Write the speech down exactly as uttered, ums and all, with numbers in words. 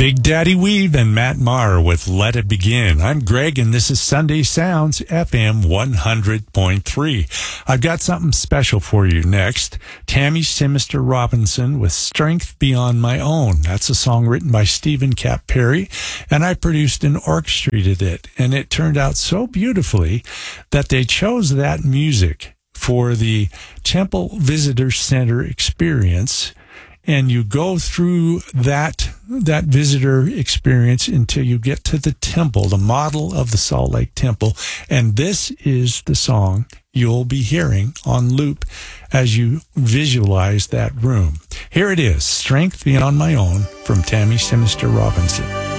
Big Daddy Weave and Matt Maher with Let It Begin. I'm Greg, and this is Sunday Sounds, F M one hundred point three. I've got something special for you next. Tammy Sinister Robinson with Strength Beyond My Own. That's a song written by Stephen Cap Perry, and I produced and orchestrated it. And it turned out so beautifully that they chose that music for the Temple Visitor Center experience. And you go through that that visitor experience until you get to the temple, the model of the Salt Lake Temple. And this is the song you'll be hearing on loop as you visualize that room. Here it is, Strength Beyond My Own from Tammy Sinister Robinson.